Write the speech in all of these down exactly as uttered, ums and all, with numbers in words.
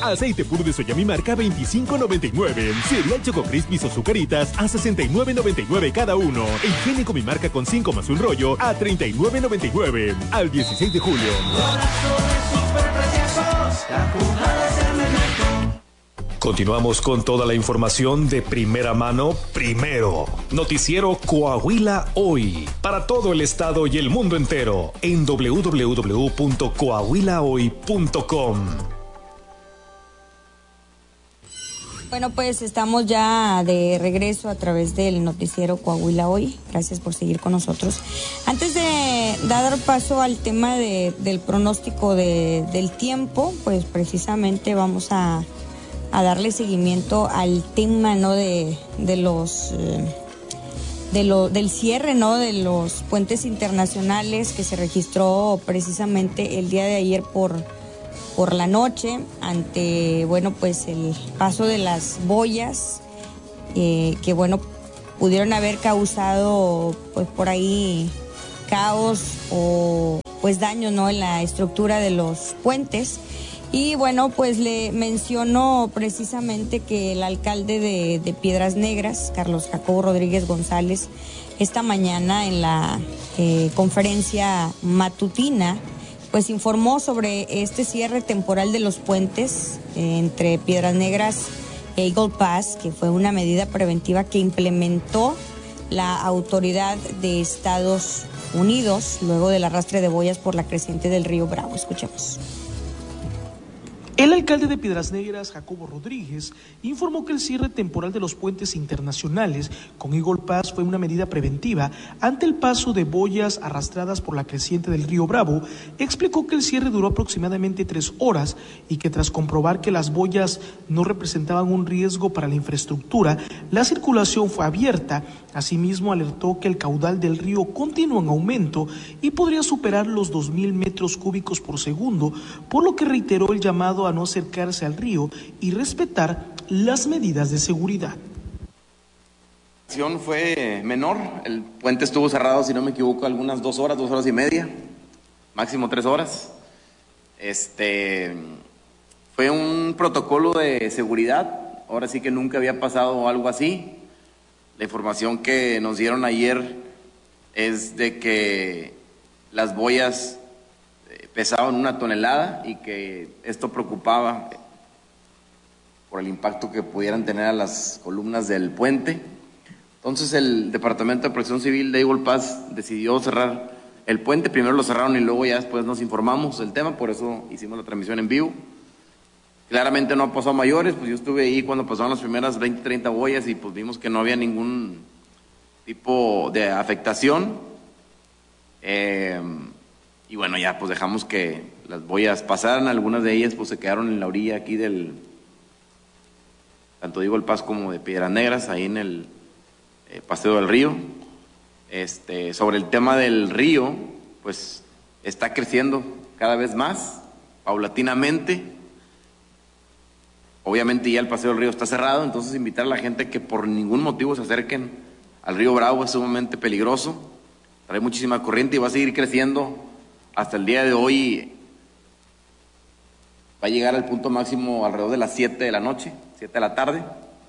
Aceite puro de soya mi marca veinticinco noventa y nueve. Cereal Choco Crispies o Zucaritas a sesenta y nueve noventa y nueve cada uno. E higiénico mi marca con cinco más un rollo a treinta y nueve noventa y nueve. Al dieciséis de julio. Continuamos con toda la información de primera mano, primero. Noticiero Coahuila Hoy, para todo el estado y el mundo entero, en doble u doble u doble u punto coahuila hoy punto com. Bueno, pues estamos ya de regreso a través del noticiero Coahuila Hoy. Gracias por seguir con nosotros. Antes de dar paso al tema de, del pronóstico de, del tiempo, pues precisamente vamos a... a darle seguimiento al tema, ¿no? De, de los eh, de lo, del cierre, ¿no? De los puentes internacionales que se registró precisamente el día de ayer por por la noche ante, bueno, pues el paso de las boyas eh, que, bueno, pudieron haber causado pues por ahí caos o pues daño, ¿no? En la estructura de los puentes. Y bueno, pues le menciono precisamente que el alcalde de, de Piedras Negras, Carlos Jacobo Rodríguez González, esta mañana en la eh, conferencia matutina, pues informó sobre este cierre temporal de los puentes eh, entre Piedras Negras e Eagle Pass, que fue una medida preventiva que implementó la autoridad de Estados Unidos luego del arrastre de boyas por la creciente del río Bravo. Escuchemos. El alcalde de Piedras Negras, Jacobo Rodríguez, informó que el cierre temporal de los puentes internacionales con Eagle Pass fue una medida preventiva ante el paso de boyas arrastradas por la creciente del río Bravo. Explicó que el cierre duró aproximadamente tres horas y que tras comprobar que las boyas no representaban un riesgo para la infraestructura, la circulación fue abierta. Asimismo, alertó que el caudal del río continúa en aumento y podría superar los dos mil metros cúbicos por segundo, por lo que reiteró el llamado a no acercarse al río y respetar las medidas de seguridad. La acción fue menor, el puente estuvo cerrado, si no me equivoco, algunas dos horas, dos horas y media, máximo tres horas. Este, fue un protocolo de seguridad, ahora sí que nunca había pasado algo así. La información que nos dieron ayer es de que las boyas pesaban una tonelada y que esto preocupaba por el impacto que pudieran tener a las columnas del puente. Entonces el Departamento de Protección Civil de Eagle Pass decidió cerrar el puente. Primero lo cerraron y luego ya después nos informamos del tema, por eso hicimos la transmisión en vivo. Claramente no pasó a mayores, pues yo estuve ahí cuando pasaron las primeras veinte, treinta boyas y pues vimos que no había ningún tipo de afectación. Eh, y bueno, ya pues dejamos que las boyas pasaran, algunas de ellas pues se quedaron en la orilla aquí del, tanto digo el Paz como de Piedras Negras, ahí en el eh, paseo del río. Este, sobre el tema del río, pues está creciendo cada vez más, paulatinamente. Obviamente ya el paseo del río está cerrado, entonces invitar a la gente que por ningún motivo se acerquen al río Bravo, es sumamente peligroso, trae muchísima corriente y va a seguir creciendo hasta el día de hoy. Va a llegar al punto máximo alrededor de las siete de la noche, siete de la tarde.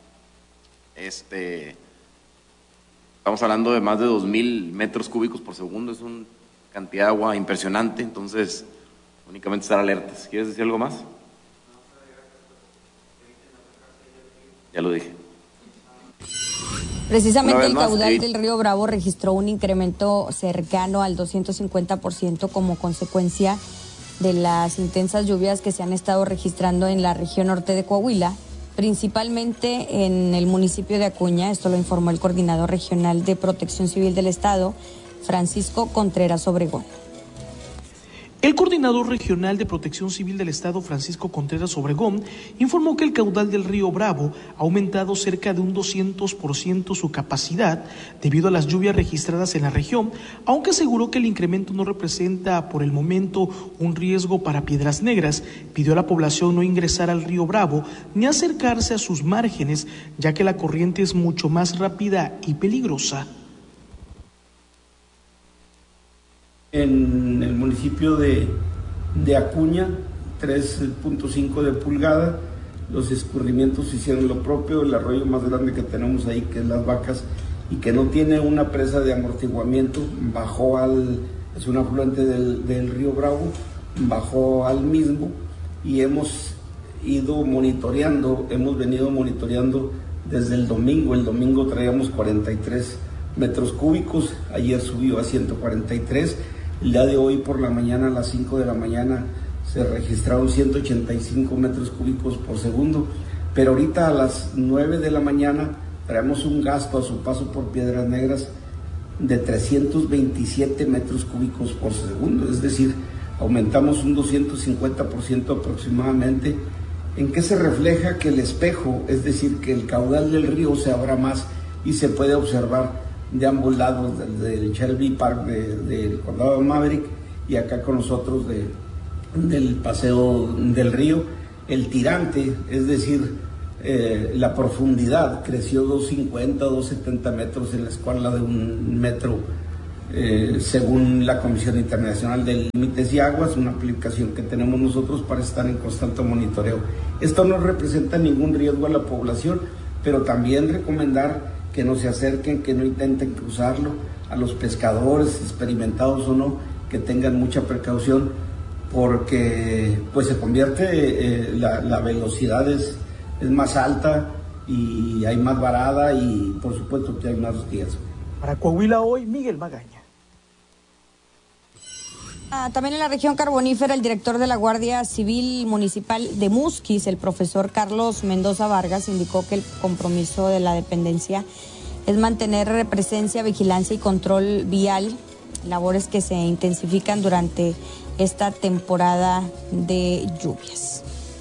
Este, estamos hablando de más de dos mil metros cúbicos por segundo, es una cantidad de agua impresionante, entonces únicamente estar alertas. ¿Quieres decir algo más? Ya lo dije. Precisamente el caudal más, del río Bravo registró un incremento cercano al doscientos cincuenta por ciento como consecuencia de las intensas lluvias que se han estado registrando en la región norte de Coahuila, principalmente en el municipio de Acuña. Esto lo informó el coordinador regional de Protección Civil del Estado, Francisco Contreras Obregón. El coordinador regional de Protección Civil del Estado, Francisco Contreras Obregón, informó que el caudal del río Bravo ha aumentado cerca de un doscientos por ciento su capacidad debido a las lluvias registradas en la región, aunque aseguró que el incremento no representa por el momento un riesgo para Piedras Negras. Pidió a la población no ingresar al río Bravo ni acercarse a sus márgenes, ya que la corriente es mucho más rápida y peligrosa. En el municipio de, de Acuña tres punto cinco de pulgada. Los escurrimientos hicieron lo propio. El arroyo más grande que tenemos ahí, que es Las Vacas, y que no tiene una presa de amortiguamiento, bajó al, es un afluente del, del río Bravo, bajó al mismo, y hemos ido monitoreando, hemos venido monitoreando desde el domingo. El domingo traíamos cuarenta y tres metros cúbicos, ayer subió a ciento cuarenta y tres, el día de hoy por la mañana a las cinco de la mañana se registraron ciento ochenta y cinco metros cúbicos por segundo, pero ahorita a las nueve de la mañana traemos un gasto a su paso por Piedras Negras de trescientos veintisiete metros cúbicos por segundo, es decir, aumentamos un doscientos cincuenta por ciento aproximadamente. ¿En qué se refleja? Que el espejo, es decir, que el caudal del río se abra más y se puede observar de ambos lados, del Shelby Park del de condado de Maverick y acá con nosotros de, del paseo del río. El tirante, es decir, eh, la profundidad creció doscientos cincuenta, doscientos setenta metros en la escuadra de un metro, eh, según la Comisión Internacional de Límites y Aguas, una aplicación que tenemos nosotros para estar en constante monitoreo. Esto no representa ningún riesgo a la población, pero también recomendar que no se acerquen, que no intenten cruzarlo, a los pescadores, experimentados o no, que tengan mucha precaución, porque pues se convierte, eh, la, la velocidad es, es más alta y hay más varada y por supuesto que hay más riesgo. Para Coahuila Hoy, Miguel Magaña. Ah, también en la región carbonífera, el director de la Guardia Civil Municipal de Musquis, el profesor Carlos Mendoza Vargas, indicó que el compromiso de la dependencia es mantener presencia, vigilancia y control vial, labores que se intensifican durante esta temporada de lluvias.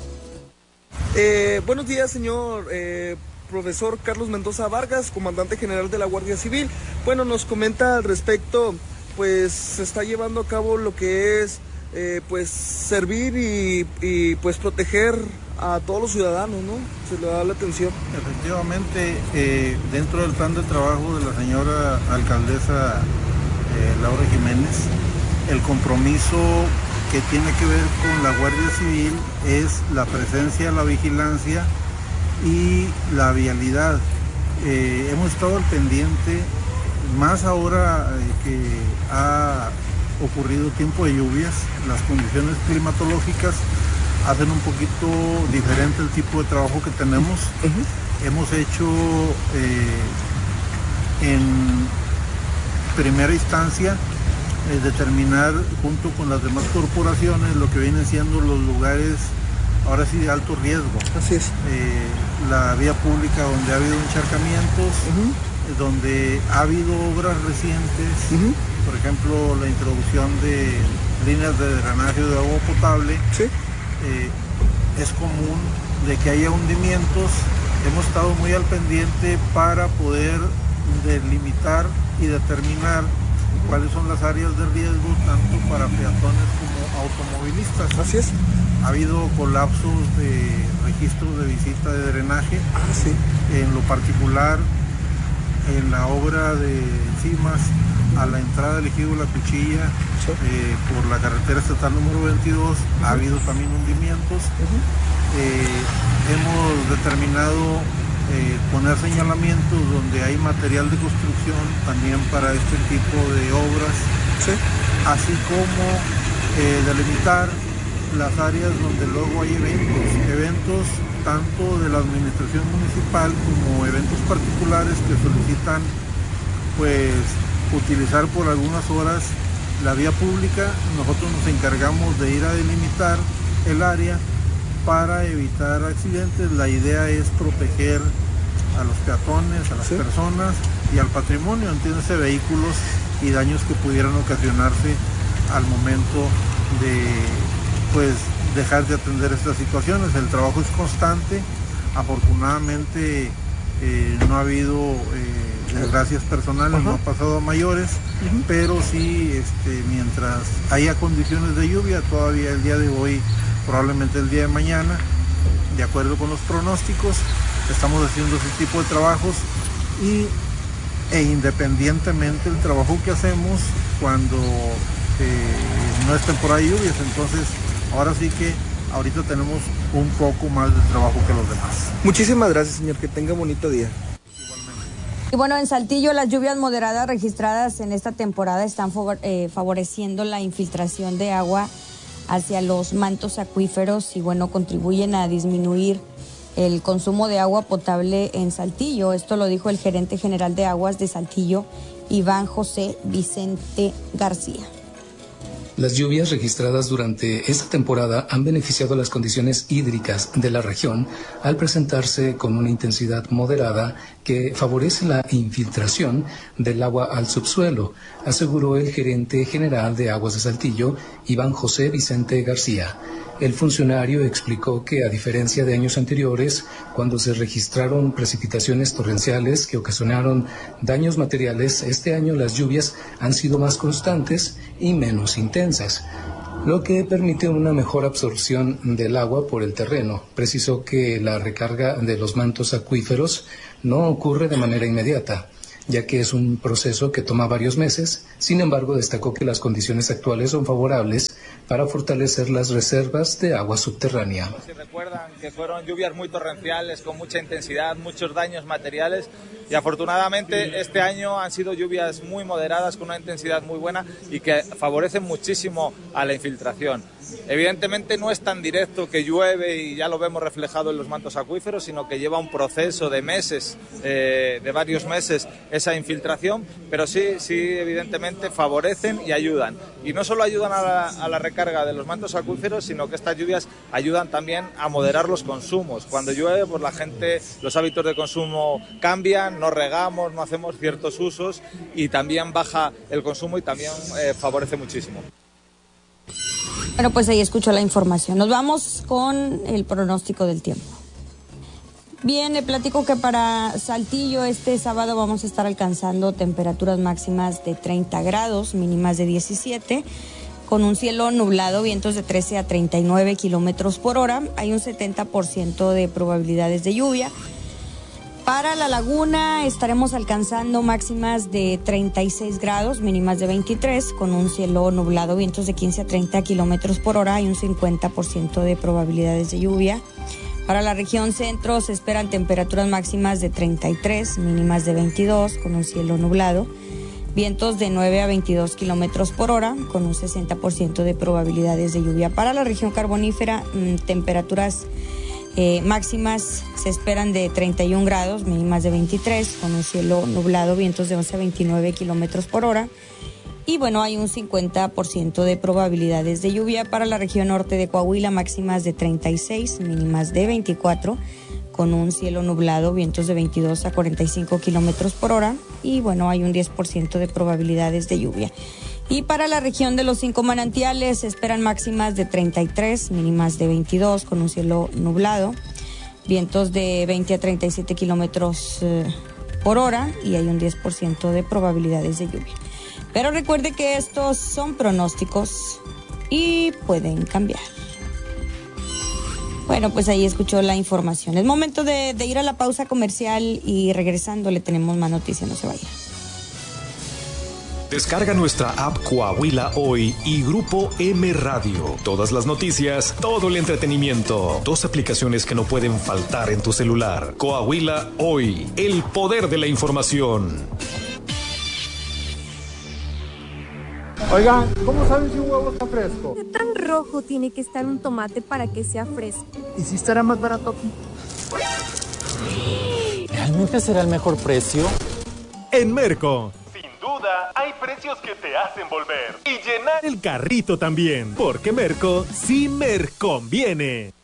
Eh, buenos días, señor eh, profesor Carlos Mendoza Vargas, comandante general de la Guardia Civil. Bueno, nos comenta al respecto, pues se está llevando a cabo lo que es eh, pues servir y, y pues proteger a todos los ciudadanos, ¿no? Se le da la atención. Efectivamente, eh, dentro del plan de trabajo de la señora alcaldesa eh, Laura Jiménez, el compromiso que tiene que ver con la Guardia Civil es la presencia, la vigilancia y la vialidad. Eh, hemos estado al pendiente, más ahora eh, que ha ocurrido tiempo de lluvias, las condiciones climatológicas hacen un poquito diferente el tipo de trabajo que tenemos. Uh-huh. Hemos hecho eh, en primera instancia eh, determinar junto con las demás corporaciones lo que vienen siendo los lugares ahora sí de alto riesgo. Así es. Eh, la vía pública donde ha habido encharcamientos, uh-huh. donde ha habido obras recientes, uh-huh. por ejemplo la introducción de líneas de drenaje de agua potable. Sí. Eh, es común de que haya hundimientos. Hemos estado muy al pendiente para poder delimitar y determinar cuáles son las áreas de riesgo tanto para peatones como automovilistas. Así es. Ha habido colapsos de registros de visita de drenaje. Ah, sí. En lo particular, en la obra de Encimas, a la entrada del ejido La Cuchilla, sí. eh, por la carretera estatal número veintidós, uh-huh. ha habido también hundimientos. Uh-huh. eh, hemos determinado eh, poner señalamientos donde hay material de construcción también para este tipo de obras, sí. así como eh, delimitar las áreas donde luego hay eventos, eventos tanto de la administración municipal como eventos particulares que solicitan pues utilizar por algunas horas la vía pública. Nosotros nos encargamos de ir a delimitar el área para evitar accidentes. La idea es proteger a los peatones, a las ¿sí? personas y al patrimonio, entiéndase, vehículos y daños que pudieran ocasionarse al momento de pues dejar de atender estas situaciones. El trabajo es constante, afortunadamente eh, no ha habido eh, desgracias personales, uh-huh. no ha pasado a mayores, uh-huh. pero sí este, mientras haya condiciones de lluvia, todavía el día de hoy, probablemente el día de mañana, de acuerdo con los pronósticos, estamos haciendo ese tipo de trabajos y, e independientemente del trabajo que hacemos cuando eh, no es temporada de lluvias. Entonces ahora sí que ahorita tenemos un poco más de trabajo que los demás. Muchísimas gracias, señor, que tenga bonito día. Y bueno, en Saltillo las lluvias moderadas registradas en esta temporada están favor, eh, favoreciendo la infiltración de agua hacia los mantos acuíferos y bueno, contribuyen a disminuir el consumo de agua potable en Saltillo. Esto lo dijo el gerente general de aguas de Saltillo, Iván José Vicente García. Las lluvias registradas durante esta temporada han beneficiado las condiciones hídricas de la región al presentarse con una intensidad moderada que favorece la infiltración del agua al subsuelo, aseguró el gerente general de Aguas de Saltillo, Iván José Vicente García. El funcionario explicó que, a diferencia de años anteriores, cuando se registraron precipitaciones torrenciales que ocasionaron daños materiales, este año las lluvias han sido más constantes y menos intensas, lo que permite una mejor absorción del agua por el terreno. Precisó que la recarga de los mantos acuíferos no ocurre de manera inmediata, ya que es un proceso que toma varios meses. Sin embargo, destacó que las condiciones actuales son favorables para fortalecer las reservas de agua subterránea. Si recuerdan que fueron lluvias muy torrenciales, con mucha intensidad, muchos daños materiales, y afortunadamente este año han sido lluvias muy moderadas, con una intensidad muy buena y que favorecen muchísimo a la infiltración. Evidentemente no es tan directo que llueve y ya lo vemos reflejado en los mantos acuíferos, sino que lleva un proceso de meses, eh, de varios meses, esa infiltración, pero sí, sí, evidentemente favorecen y ayudan. Y no solo ayudan a la, a la recarga de los mantos acuíferos, sino que estas lluvias ayudan también a moderar los consumos. Cuando llueve, pues la gente, los hábitos de consumo cambian, no regamos, no hacemos ciertos usos y también baja el consumo y también eh, favorece muchísimo. Bueno, pues ahí escuchó la información. Nos vamos con el pronóstico del tiempo. Bien, le platico que para Saltillo este sábado vamos a estar alcanzando temperaturas máximas de treinta grados, mínimas de diecisiete, con un cielo nublado, vientos de trece a treinta y nueve kilómetros por hora. Hay un setenta por ciento de probabilidades de lluvia. Para la laguna estaremos alcanzando máximas de treinta y seis grados, mínimas de veintitrés, con un cielo nublado, vientos de quince a treinta kilómetros por hora y un cincuenta por ciento de probabilidades de lluvia. Para la región centro se esperan temperaturas máximas de treinta y tres, mínimas de veintidós, con un cielo nublado, vientos de nueve a veintidós kilómetros por hora, con un sesenta por ciento de probabilidades de lluvia. Para la región carbonífera, mmm, temperaturas Eh, máximas se esperan de treinta y un grados, mínimas de veintitrés, con un cielo nublado, vientos de once a veintinueve kilómetros por hora. Y bueno, hay un cincuenta por ciento de probabilidades de lluvia. Para la región norte de Coahuila, máximas de treinta y seis, mínimas de veinticuatro, con un cielo nublado, vientos de veintidós a cuarenta y cinco kilómetros por hora. Y bueno, hay un diez por ciento de probabilidades de lluvia. Y para la región de los cinco manantiales se esperan máximas de treinta y tres, mínimas de veintidós, con un cielo nublado, vientos de veinte a treinta y siete kilómetros eh, por hora y hay un diez por ciento de probabilidades de lluvia. Pero recuerde que estos son pronósticos y pueden cambiar. Bueno, pues ahí escuchó la información. Es momento de, de ir a la pausa comercial y regresando le tenemos más noticias, no se vaya. Descarga nuestra app Coahuila Hoy y Grupo M Radio. Todas las noticias, todo el entretenimiento. Dos aplicaciones que no pueden faltar en tu celular. Coahuila Hoy, el poder de la información. Oigan, ¿cómo saben si un huevo está fresco? ¿Qué tan rojo tiene que estar un tomate para que sea fresco? ¿Y si estará más barato aquí? ¿Realmente será el mejor precio? En Merco. Hay precios que te hacen volver y llenar el carrito también, porque Merco sí me conviene.